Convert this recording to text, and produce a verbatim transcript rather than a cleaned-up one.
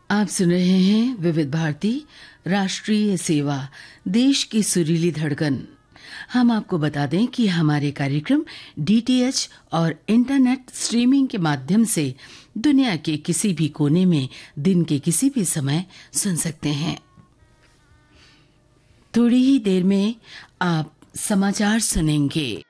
आप सुन रहे हैं विविध भारती राष्ट्रीय सेवा, देश की सुरीली धड़कन। हम आपको बता दें कि हमारे कार्यक्रम डीटीएच और इंटरनेट स्ट्रीमिंग के माध्यम से दुनिया के किसी भी कोने में दिन के किसी भी समय सुन सकते हैं। थोड़ी ही देर में आप समाचार सुनेंगे।